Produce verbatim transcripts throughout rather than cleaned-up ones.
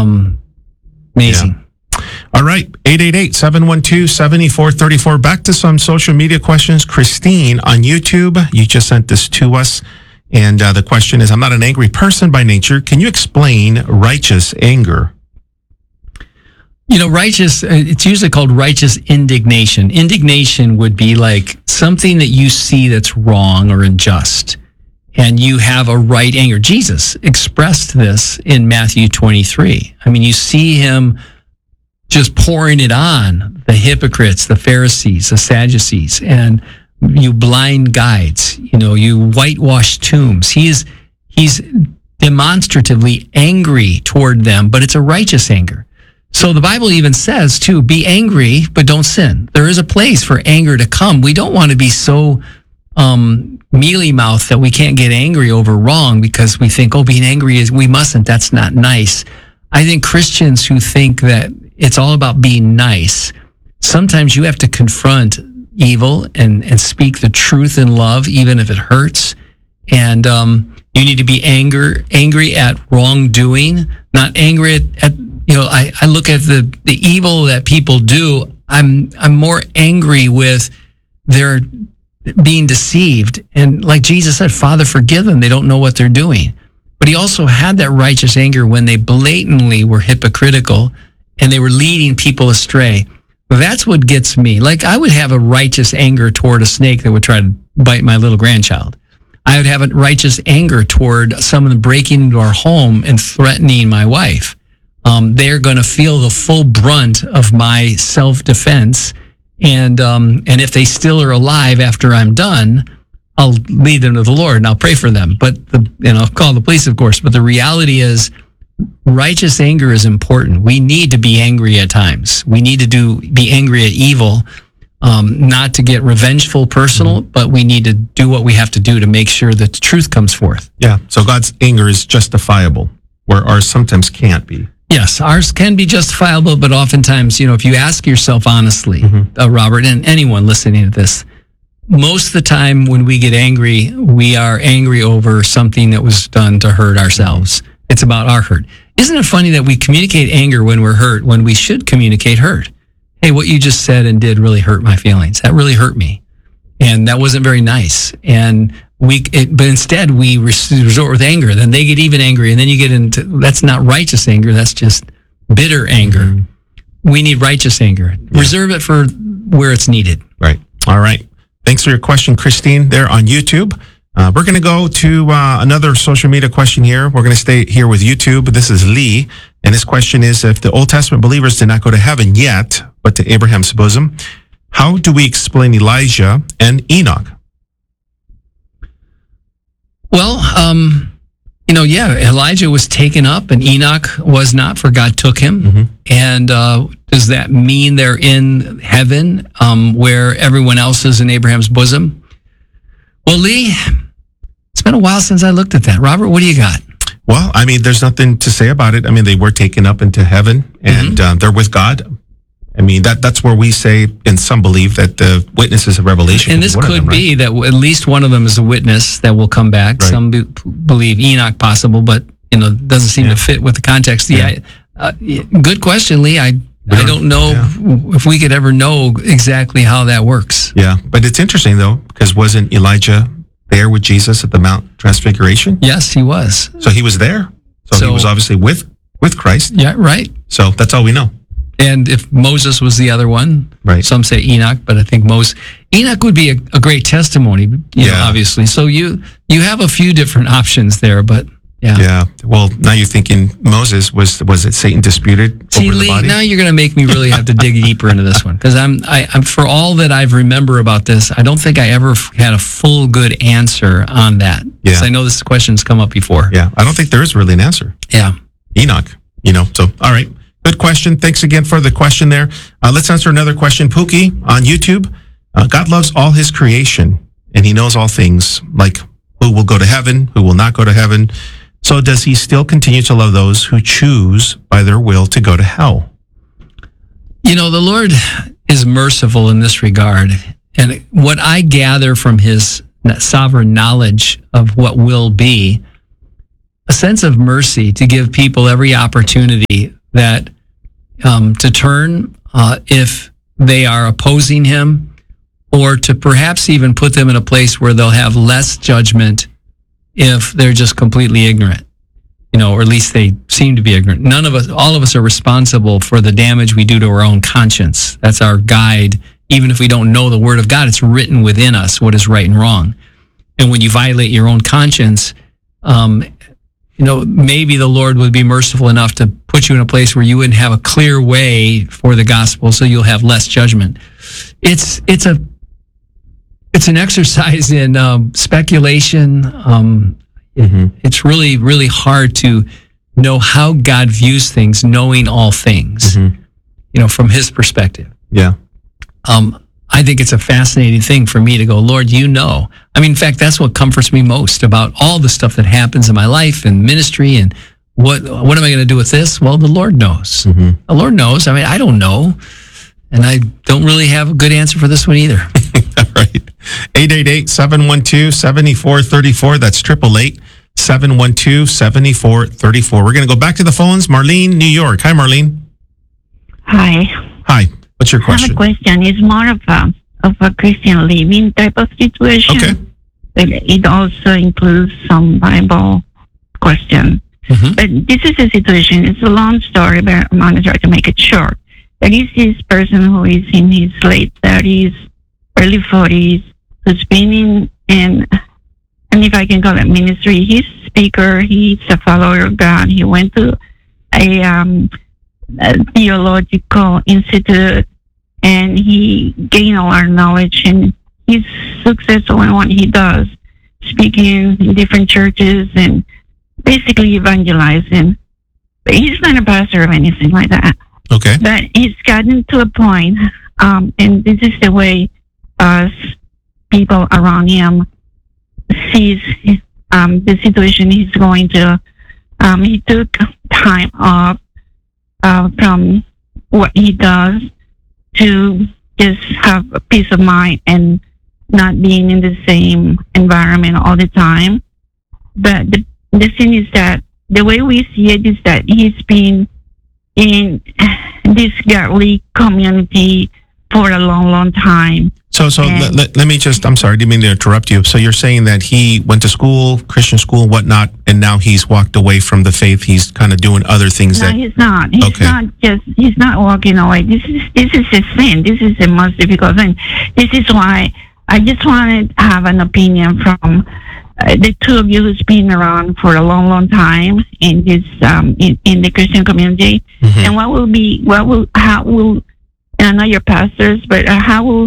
Um, amazing. Yeah. All right, eight eight eight, seven one two, seven four three four. Back to some social media questions. Christine on YouTube, you just sent this to us. And uh, the question is, I'm not an angry person by nature. Can you explain righteous anger? You know, righteous, it's usually called righteous indignation. Indignation would be like something that you see that's wrong or unjust, and you have a right anger. Jesus expressed this in Matthew twenty-three. I mean, you see him just pouring it on the hypocrites, the Pharisees, the Sadducees, and you blind guides, you know, you whitewashed tombs. He's, he's demonstratively angry toward them, but it's a righteous anger. So the Bible even says, too, be angry, but don't sin. There is a place for anger to come. We don't want to be so um, mealy-mouthed that we can't get angry over wrong because we think, oh, being angry is, we mustn't. That's not nice. I think Christians who think that it's all about being nice, sometimes you have to confront evil and, and speak the truth in love, even if it hurts. And um, you need to be anger, angry at wrongdoing, not angry at, at you know, I, I look at the, the evil that people do. I'm I'm more angry with their being deceived. And like Jesus said, Father, forgive them. They don't know what they're doing. But he also had that righteous anger when they blatantly were hypocritical and they were leading people astray. That's what gets me. Like, I would have a righteous anger toward a snake that would try to bite my little grandchild. I would have a righteous anger toward someone breaking into our home and threatening my wife. Um, they're going to feel the full brunt of my self-defense. And um, and if they still are alive after I'm done, I'll lead them to the Lord and I'll pray for them. But, the, and I'll call the police, of course. But the reality is, righteous anger is important. We need to be angry at times. We need to do be angry at evil, um, not to get revengeful, personal, but we need to do what we have to do to make sure that the truth comes forth. Yeah, so God's anger is justifiable, where ours sometimes can't be. Yes, ours can be justifiable, but oftentimes, you know, if you ask yourself honestly, mm-hmm. uh, Robert, and anyone listening to this, most of the time when we get angry, we are angry over something that was done to hurt ourselves. It's about our hurt. Isn't it funny that we communicate anger when we're hurt, when we should communicate hurt? Hey, what you just said and did really hurt my feelings. That really hurt me. And that wasn't very nice. And we, it, but instead we resort with anger. Then they get even angry. And then you get into, that's not righteous anger. That's just bitter anger. Mm-hmm. We need righteous anger. Yeah. Reserve it for where it's needed. Right. All right. Thanks for your question, Christine, there on YouTube. Uh, we're going to go to uh, another social media question here. We're going to stay here with YouTube. This is Lee, and his question is, if the Old Testament believers did not go to heaven yet, but to Abraham's bosom, how do we explain Elijah and Enoch? Well, um, you know, yeah, Elijah was taken up and Enoch was not, for God took him. Mm-hmm. And uh, does that mean they're in heaven um, where everyone else is in Abraham's bosom? Well, Lee, it's been a while since I looked at that. Robert, what do you got? Well, I mean, there's nothing to say about it. I mean, they were taken up into heaven, and mm-hmm. uh, they're with God. I mean, that that's where we say, and some believe, that the witnesses of Revelation. And this could them, be right? that at least one of them is a witness that will come back. Right. Some be- believe Enoch possible, but, you know, doesn't seem yeah. to fit with the context. Yeah, yeah uh, good question, Lee. I I don't know yeah. if we could ever know exactly how that works. Yeah, but it's interesting, though, because wasn't Elijah there with Jesus at the Mount Transfiguration? Yes, he was. So he was there. So, so he was obviously with, with Christ. Yeah, right. So that's all we know. And if Moses was the other one, right. Some say Enoch, but I think Moses, Enoch would be a, a great testimony, you yeah. know, obviously. So you you have a few different options there, but yeah. Yeah. Well, now you're thinking Moses, was was it Satan disputed See, over Lee, the body? Now you're going to make me really have to dig deeper into this one, because I'm, I, I'm for all that I remember about this, I don't think I ever had a full good answer on that. Yeah. I know this question's come up before. Yeah. I don't think there is really an answer. Yeah. Enoch, you know, so, all right. Good question. Thanks again for the question there. Uh, let's answer another question. Pookie on YouTube. Uh, God loves all his creation, and he knows all things, like who will go to heaven, who will not go to heaven. So does he still continue to love those who choose by their will to go to hell? You know, the Lord is merciful in this regard. And what I gather from his sovereign knowledge of what will be, a sense of mercy to give people every opportunity that um, to turn uh, if they are opposing him, or to perhaps even put them in a place where they'll have less judgment if they're just completely ignorant, you know, or at least they seem to be ignorant. None of us, all of us are responsible for the damage we do to our own conscience. That's our guide. Even if we don't know the Word of God, it's written within us what is right and wrong. And when you violate your own conscience, um, you know, maybe the Lord would be merciful enough to put you in a place where you wouldn't have a clear way for the gospel, so you'll have less judgment. It's it's a it's an exercise in um, speculation. Um, mm-hmm. it, it's really really hard to know how God views things, knowing all things, mm-hmm. you know, from His perspective. Yeah. Um, I think it's a fascinating thing for me to go, Lord, you know. I mean, in fact, that's what comforts me most about all the stuff that happens in my life and ministry. And what what am I going to do with this? Well, the Lord knows. Mm-hmm. The Lord knows. I mean, I don't know. And I don't really have a good answer for this one either. All right. eight eight eight, seven one two, seven four three four. That's eight eight eight, seven one two, seven four three four. We're going to go back to the phones. Marlene, New York. Hi, Marlene. Hi. Hi. What's your question? I have a question. It's more of a of a Christian living type of situation. Okay. But it also includes some Bible questions. Mm-hmm. But this is a situation. It's a long story, but I'm going to try to make it short. There is this person who is in his late thirties, early forties, who's been in, in, and if I can call it ministry, he's a speaker, he's a follower of God. He went to a, um, a theological institute, and he gained a lot of knowledge, and he's successful in what he does, speaking in different churches and basically evangelizing. But he's not a pastor or anything like that. Okay. But he's gotten to a point, um, and this is the way us people around him sees um, the situation he's going to. Um, he took time off uh, from what he does to just have a peace of mind and not being in the same environment all the time. But the, the thing is that the way we see it is that he's been in this godly community for a long, long time. So, so let, let, let me just, I'm sorry, I didn't mean to interrupt you. So you're saying that he went to school, Christian school, whatnot, and now he's walked away from the faith. He's kind of doing other things. No, that, he's not. He's okay. not just, he's not walking away. This is, this is a sin. This is the most difficult thing. This is why I just wanted to have an opinion from uh, the two of you who's been around for a long, long time in this, um, in, in the Christian community. Mm-hmm. And what will be, what will, how will, and I know you're pastors, but uh, how will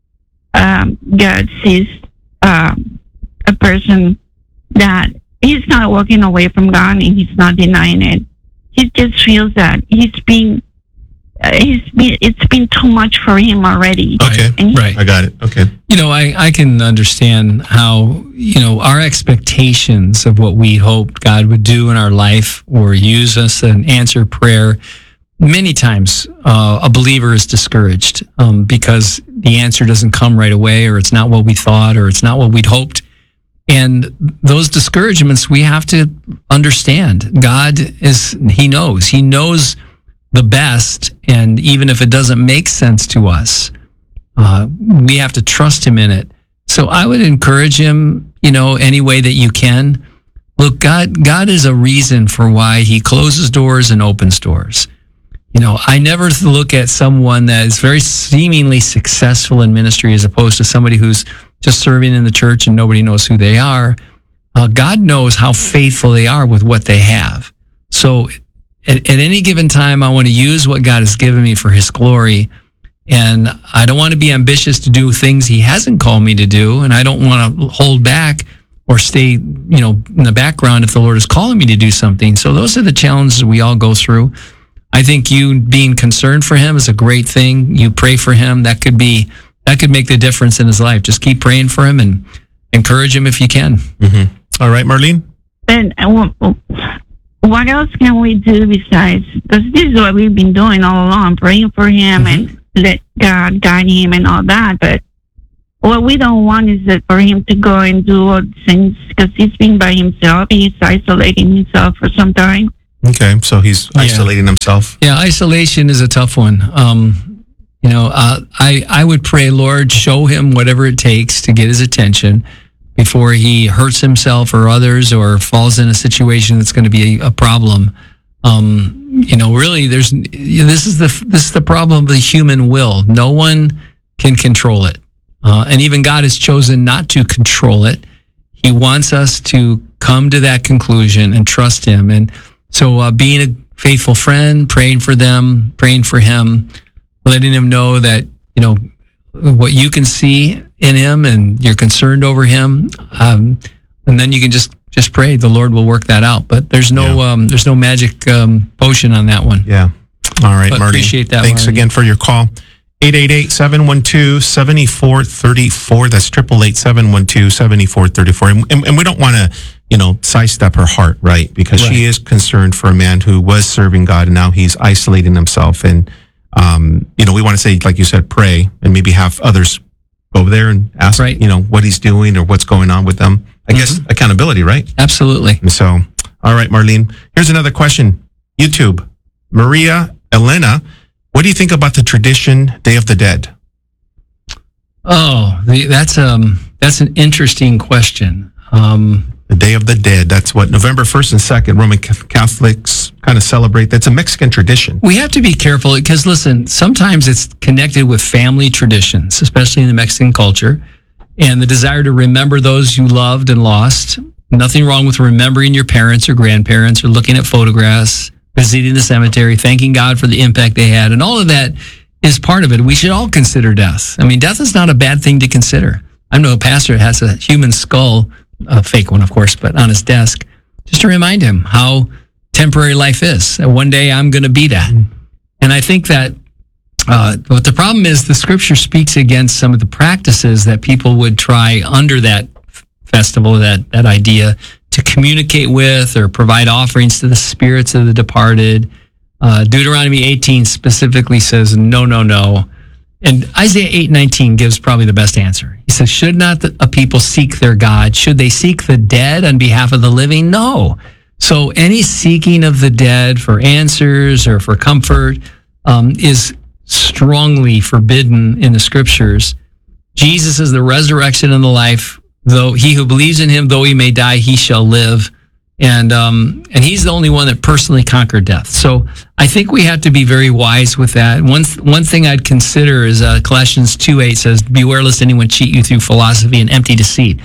um, God sees um, a person that he's not walking away from God and he's not denying it. He just feels that he's been, uh, he's been, it's been too much for him already. Okay, and he, right. I got it. Okay. You know, I, I can understand how, you know, our expectations of what we hoped God would do in our life or use us and answer prayer. Many times uh, a believer is discouraged um, because the answer doesn't come right away, or it's not what we thought, or it's not what we'd hoped. And those discouragements, we have to understand. God is, He knows. He knows the best, and even if it doesn't make sense to us, uh, we have to trust Him in it. So I would encourage him, you know, any way that you can. Look, God, God is a reason for why He closes doors and opens doors. You know, I never look at someone that is very seemingly successful in ministry as opposed to somebody who's just serving in the church and nobody knows who they are. Uh, God knows how faithful they are with what they have. So at, at any given time, I want to use what God has given me for His glory. And I don't want to be ambitious to do things He hasn't called me to do. And I don't want to hold back or stay, you know, in the background if the Lord is calling me to do something. So those are the challenges we all go through. I think you being concerned for him is a great thing. You pray for him. That could be, that could make the difference in his life. Just keep praying for him and encourage him if you can. Mm-hmm. All right, Marlene? And uh, what else can we do besides, because this is what we've been doing all along, praying for him mm-hmm. and let God guide him and all that. But what we don't want is that for him to go and do all things because he's being by himself. He's isolating himself for some time. Okay, so he's Yeah. isolating himself. Yeah, isolation is a tough one. Um, you know, uh, I I would pray, Lord, show him whatever it takes to get his attention before he hurts himself or others or falls in a situation that's going to be a, a problem. Um, you know, really, there's this is the this is the problem of the human will. No one can control it, uh, and even God has chosen not to control it. He wants us to come to that conclusion and trust Him. And so, uh, being a faithful friend, praying for them, praying for him, letting him know that you know what you can see in him, and you're concerned over him, um, and then you can just. Just pray. The Lord will work that out. But there's no Yeah. um, there's no magic um, potion on that one. Yeah. All right, But Marty. appreciate that, Thanks Marty. again for your call. eight eight eight, seven one two, seven four three four. That's triple eight, seven one two, seven four three four. And, and, and we don't want to, you know, sidestep her heart, right? Because Right. she is concerned for a man who was serving God and now he's isolating himself. And, um, you know, we want to say, like you said, pray and maybe have others go over there and ask, Right. you know, what he's doing or what's going on with them. I guess accountability, right? Absolutely. And so, all right, Marlene, here's another question. YouTube, Maria Elena, what do you think about the tradition Day of the Dead? Oh, the, that's um that's an interesting question. Um, The Day of the Dead, that's what November first and second Roman Catholics kind of celebrate. That's a Mexican tradition. we have to be careful because listen, sometimes it's connected with family traditions, especially in the Mexican culture, and the desire to remember those you loved and lost. Nothing wrong with remembering your parents or grandparents or looking at photographs, visiting the cemetery, thanking God for the impact they had. And all of that is part of it. We should all consider death. I mean, death is not a bad thing to consider. I know a pastor has a human skull, a fake one, of course, but on his desk, just to remind him how temporary life is. And one day I'm going to be that. And I think that Uh, but the problem is the scripture speaks against some of the practices that people would try under that festival, that, that idea to communicate with or provide offerings to the spirits of the departed. Uh, Deuteronomy eighteen specifically says, no, no, no. And Isaiah eight nineteen gives probably the best answer. He says, should not the, a people seek their God? Should they seek the dead on behalf of the living? No. So any seeking of the dead for answers or for comfort um, is strongly forbidden in the scriptures. Jesus is the resurrection and the life. Though he who believes in him, though he may die, he shall live. And um, and he's the only one that personally conquered death. So I think we have to be very wise with that. One one thing I'd consider is uh, Colossians two eight says, beware lest anyone cheat you through philosophy and empty deceit.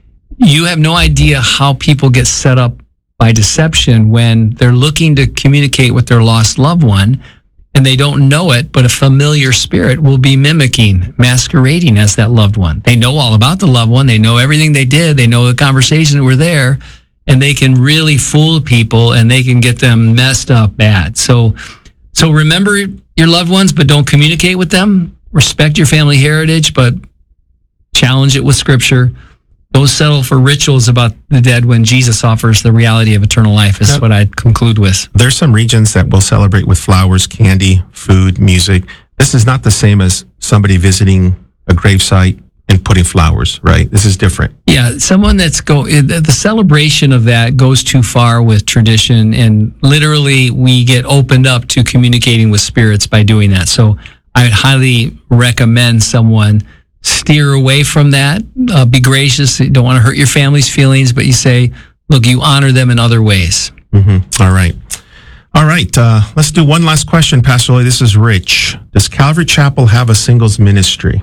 You have no idea how people get set up by deception when they're looking to communicate with their lost loved one, and they don't know it, but a familiar spirit will be mimicking, masquerading as that loved one. They know all about the loved one. They know everything they did. They know the conversations that were there, and they can really fool people, and they can get them messed up bad. So, so remember your loved ones, but don't communicate with them. Respect your family heritage, but challenge it with scripture. Don't settle for rituals about the dead when Jesus offers the reality of eternal life is Yep. what I'd conclude with. There's some regions that will celebrate with flowers, candy, food, music. This is not the same as somebody visiting a gravesite and putting flowers, right? This is different. Yeah, someone that's go the celebration of that goes too far with tradition, and literally we get opened up to communicating with spirits by doing that. So I would highly recommend someone steer away from that. Uh, be gracious. You don't want to hurt your family's feelings, but you say, look, you honor them in other ways. Mm-hmm. All right. All right. Uh, let's do one last question, Pastor Lloyd. This is Rich. Does Calvary Chapel have a singles ministry?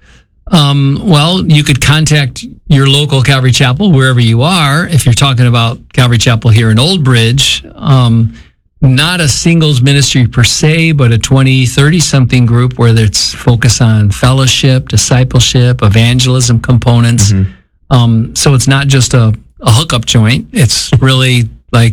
Um, well, you could contact your local Calvary Chapel, wherever you are. If you're talking about Calvary Chapel here in Old Bridge, um, not a singles ministry per se, but a twenty, thirty-something group where it's focused on fellowship, discipleship, evangelism components. Mm-hmm. Um, so it's not just a, a hookup joint. It's really like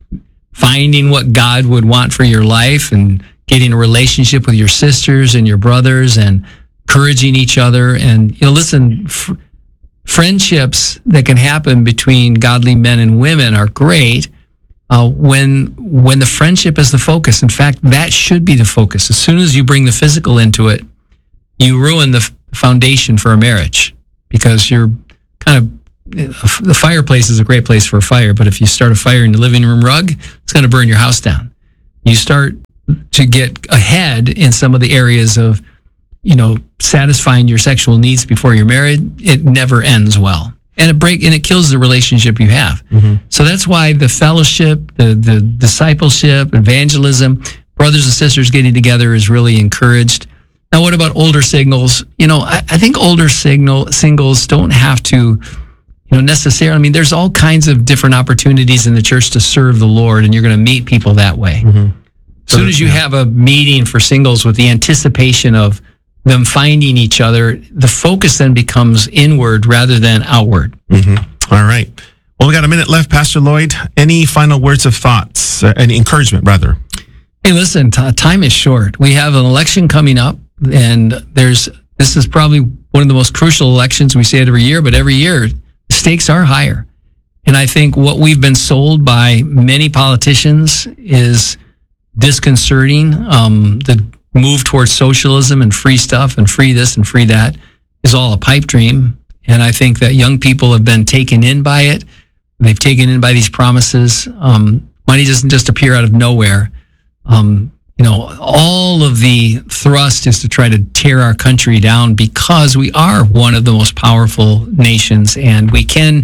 finding what God would want for your life and getting a relationship with your sisters and your brothers and encouraging each other. And, you know, listen, f- friendships that can happen between godly men and women are great uh, when when the friendship is the focus. In fact, that should be the focus. As soon as you bring the physical into it, you ruin the the foundation for a marriage, because you're kind of, the fireplace is a great place for a fire, but if you start a fire in the living room rug, it's going to burn your house down. You start to get ahead in some of the areas of, you know, satisfying your sexual needs before you're married, it never ends well. And it break and it kills the relationship you have. Mm-hmm. So that's why the fellowship, the the discipleship, evangelism, brothers and sisters getting together is really encouraged. Now, what about older singles? You know, I, I think older signal singles don't have to, you know, necessarily. I mean, there's all kinds of different opportunities in the church to serve the Lord, and you're going to meet people that way. Mm-hmm. As soon as you have a meeting for singles with the anticipation of them finding each other, the focus then becomes inward rather than outward. Mm-hmm. All right. Well, we got a minute left, Pastor Lloyd. Any final words of thoughts, uh, any encouragement, rather? Hey, listen, t- time is short. We have an election coming up, and there's this is probably one of the most crucial elections. We say it every year, but every year the stakes are higher. And I think what we've been sold by many politicians is disconcerting. Um, the move towards socialism and free stuff and free this and free that is all a pipe dream. And I think that young people have been taken in by it. They've taken in by these promises. Um, money doesn't just appear out of nowhere. Um, you know, all of the thrust is to try to tear our country down because we are one of the most powerful nations, and we can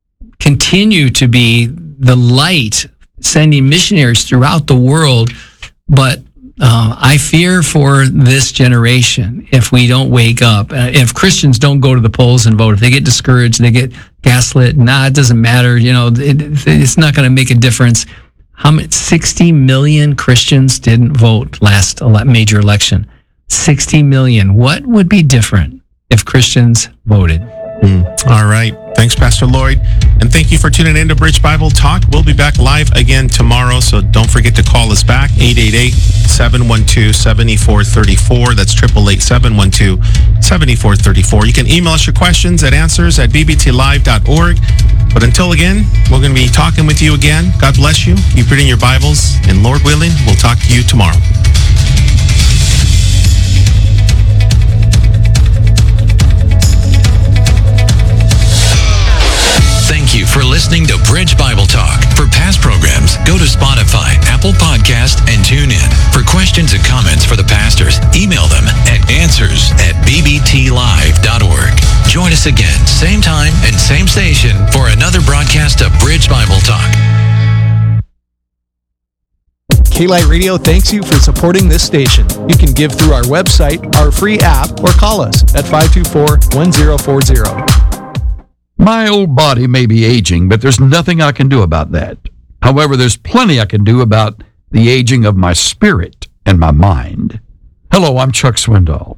continue to be the light, sending missionaries throughout the world. But uh, I fear for this generation if we don't wake up, uh, if Christians don't go to the polls and vote, if they get discouraged, they get gaslit, nah, it doesn't matter, you know, it, it's not going to make a difference. How many, sixty million Christians didn't vote last ele- major election. sixty million. What would be different if Christians voted? Mm. All right. Thanks, Pastor Lloyd. And thank you for tuning in to Bridge Bible Talk. We'll be back live again tomorrow, so don't forget to call us back, eight eight eight, seven one two, seven four three four. That's eight eight eight, seven one two, seven four three four. You can email us your questions at answers at b b t live dot org. But until again, we're going to be talking with you again. God bless you. Keep reading your Bibles, and Lord willing, we'll talk to you tomorrow. Thank you for listening to Bridge Bible Talk. For past programs, go to Spotify, Apple Podcast, and tune in. For questions and comments for the pastors, email them at answers at b b t live dot org. Join us again, same time and same station, for another broadcast of Bridge Bible Talk. K-Light Radio thanks you for supporting this station. You can give through our website, our free app, or call us at five two four, one zero four zero. My old body may be aging, but there's nothing I can do about that. However, there's plenty I can do about the aging of my spirit and my mind. Hello, I'm Chuck Swindoll.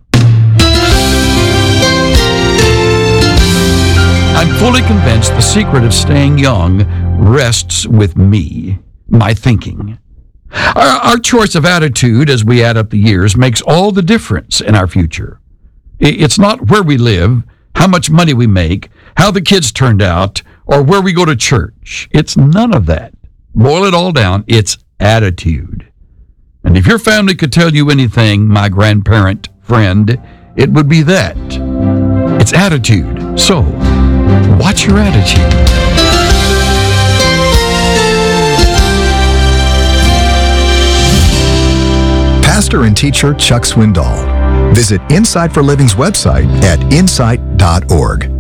I'm fully convinced the secret of staying young rests with me, my thinking. Our, our choice of attitude as we add up the years makes all the difference in our future. It's not where we live, how much money we make, how the kids turned out, or where we go to church. It's none of that. Boil it all down, it's attitude. And if your family could tell you anything, my grandparent friend, it would be that. It's attitude. So, what's your attitude? Pastor and teacher Chuck Swindoll. Visit Insight for Living's website at insight dot org.